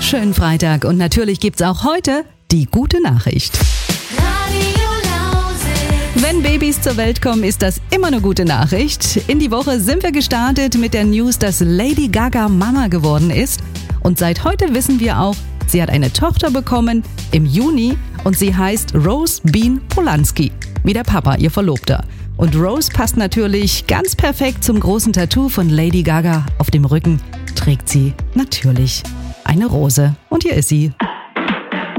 Schönen Freitag und natürlich gibt's auch heute die gute Nachricht. Wenn Babys zur Welt kommen, ist das immer eine gute Nachricht. In die Woche sind wir gestartet mit der News, dass Lady Gaga Mama geworden ist. Und seit heute wissen wir auch, sie hat eine Tochter bekommen im Juni und sie heißt Rose Bean Polanski, wie der Papa, ihr Verlobter. Und Rose passt natürlich ganz perfekt zum großen Tattoo von Lady Gaga. Auf dem Rücken trägt sie natürlich eine Rose. Und hier ist sie.